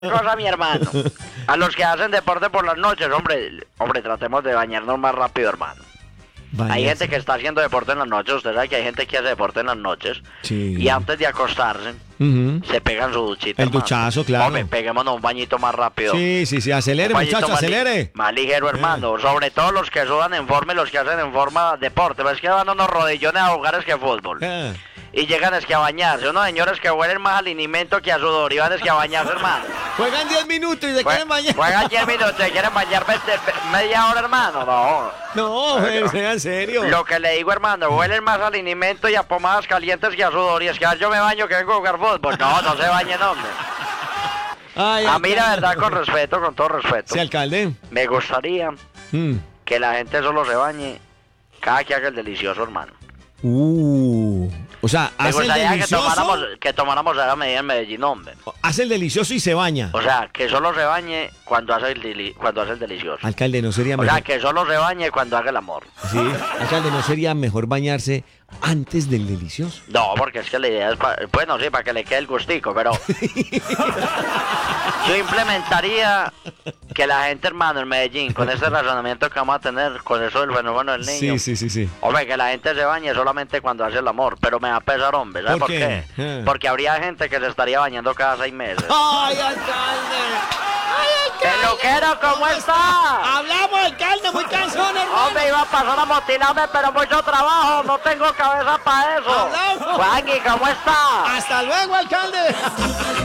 cosa, mi hermano. A los que hacen deporte por las noches, hombre, tratemos de bañarnos más rápido, hermano. Hay gente que está haciendo deporte en las noches. Usted sabe que hay gente que hace deporte en las noches. Sí. Y antes de acostarse, se pegan su duchita. El hermano. duchazo, claro. Hombre, peguémonos un bañito más rápido. Sí, acelere, Un bañito muchacho, más acelere. más ligero, hermano. Sobre todo los que sudan en forma y los que hacen en forma deporte. Pero es que van unos rodillones a jugar es que fútbol. Ah. Y llegan es que a bañarse. Unos señores que huelen más alimento que a sudor. Y van es que a bañarse, hermano. Juegan 10 minutos y se quieren bañar. Juegan 10 minutos, se quieren bañar media hora, hermano. No. No, sea en serio. Lo que le digo, hermano, huelen más al alimento y a pomadas calientes que a sudor. Y es que yo me baño que vengo a jugar fútbol. No se bañen, hombre. Ay, A mí, la alcalde. verdad, con respeto, con todo respeto, Sí, alcalde. me gustaría Mm. que la gente solo se bañe cada que haga el delicioso, hermano. O sea, Me hace el gustaría delicioso. que tomáramos esa medida en Medellín, hombre. Hace el delicioso y se baña. O sea, que solo se bañe cuando hace el delicioso. Alcalde, ¿no sería O mejor? sea, que solo se bañe cuando haga el amor. Sí, alcalde, ¿no sería mejor bañarse antes del delicioso? No, porque es que la idea es, bueno, sí, para que le quede el gustico, pero yo implementaría que la gente, hermano, en Medellín, con ese razonamiento que vamos a tener, con eso del fenómeno del niño, Sí. hombre, que la gente se bañe solamente cuando hace el amor, pero me va a pesar, hombre, ¿sabes ¿Por por qué? qué? Porque habría gente que se estaría bañando cada 6 meses. ¡Ay, alcalde! ¡Peluquero, ¿cómo está? Hablamos, alcalde, muy cansón, hermano. Hombre, iba a pasar a motilarme, pero mucho trabajo, no tengo cabeza para eso. Hablamos. Juanqui, ¿cómo está? Hasta luego, alcalde.